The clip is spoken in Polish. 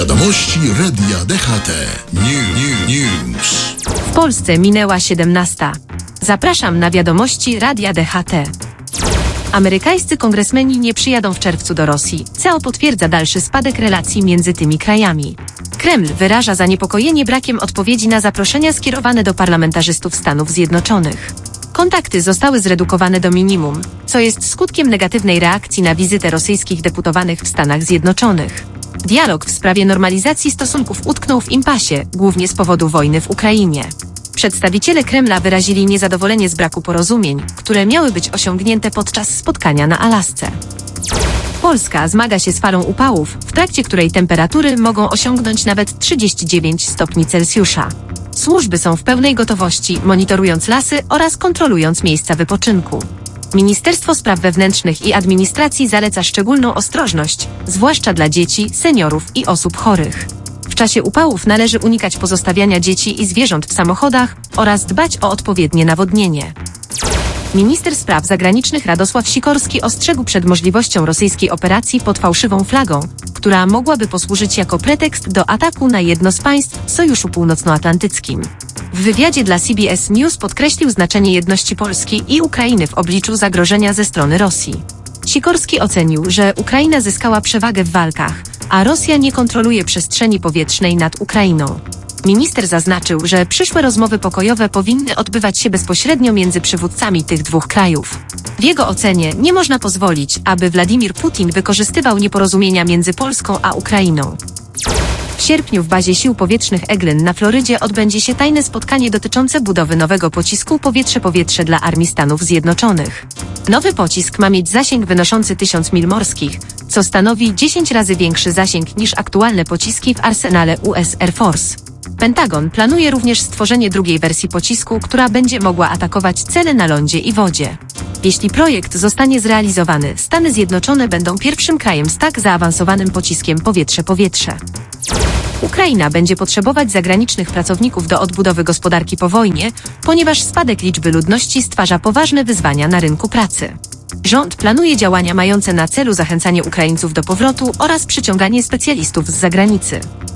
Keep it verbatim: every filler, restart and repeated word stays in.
Wiadomości Radia D H T. New, new, news. W Polsce minęła siedemnasta. Zapraszam na wiadomości Radia D H T. Amerykańscy kongresmeni nie przyjadą w czerwcu do Rosji, co potwierdza dalszy spadek relacji między tymi krajami. Kreml wyraża zaniepokojenie brakiem odpowiedzi na zaproszenia skierowane do parlamentarzystów Stanów Zjednoczonych. Kontakty zostały zredukowane do minimum, co jest skutkiem negatywnej reakcji na wizytę rosyjskich deputowanych w Stanach Zjednoczonych. Dialog w sprawie normalizacji stosunków utknął w impasie, głównie z powodu wojny w Ukrainie. Przedstawiciele Kremla wyrazili niezadowolenie z braku porozumień, które miały być osiągnięte podczas spotkania na Alasce. Polska zmaga się z falą upałów, w trakcie której temperatury mogą osiągnąć nawet trzydzieści dziewięć stopni Celsjusza. Służby są w pełnej gotowości, monitorując lasy oraz kontrolując miejsca wypoczynku. Ministerstwo Spraw Wewnętrznych i Administracji zaleca szczególną ostrożność, zwłaszcza dla dzieci, seniorów i osób chorych. W czasie upałów należy unikać pozostawiania dzieci i zwierząt w samochodach oraz dbać o odpowiednie nawodnienie. Minister Spraw Zagranicznych Radosław Sikorski ostrzegł przed możliwością rosyjskiej operacji pod fałszywą flagą, która mogłaby posłużyć jako pretekst do ataku na jedno z państw Sojuszu Północnoatlantyckim. W wywiadzie dla C B S News podkreślił znaczenie jedności Polski i Ukrainy w obliczu zagrożenia ze strony Rosji. Sikorski ocenił, że Ukraina zyskała przewagę w walkach, a Rosja nie kontroluje przestrzeni powietrznej nad Ukrainą. Minister zaznaczył, że przyszłe rozmowy pokojowe powinny odbywać się bezpośrednio między przywódcami tych dwóch krajów. W jego ocenie nie można pozwolić, aby Władimir Putin wykorzystywał nieporozumienia między Polską a Ukrainą. W sierpniu w bazie Sił Powietrznych Eglin na Florydzie odbędzie się tajne spotkanie dotyczące budowy nowego pocisku powietrze-powietrze dla Armii Stanów Zjednoczonych. Nowy pocisk ma mieć zasięg wynoszący tysiąc mil morskich, co stanowi dziesięć razy większy zasięg niż aktualne pociski w arsenale U S Air Force. Pentagon planuje również stworzenie drugiej wersji pocisku, która będzie mogła atakować cele na lądzie i wodzie. Jeśli projekt zostanie zrealizowany, Stany Zjednoczone będą pierwszym krajem z tak zaawansowanym pociskiem powietrze-powietrze. Ukraina będzie potrzebować zagranicznych pracowników do odbudowy gospodarki po wojnie, ponieważ spadek liczby ludności stwarza poważne wyzwania na rynku pracy. Rząd planuje działania mające na celu zachęcanie Ukraińców do powrotu oraz przyciąganie specjalistów z zagranicy.